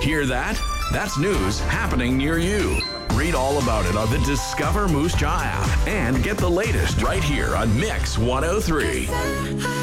Hear that? That's news happening near you. Read all about it on the Discover Moose Jaw app and get the latest right here on Mix 103.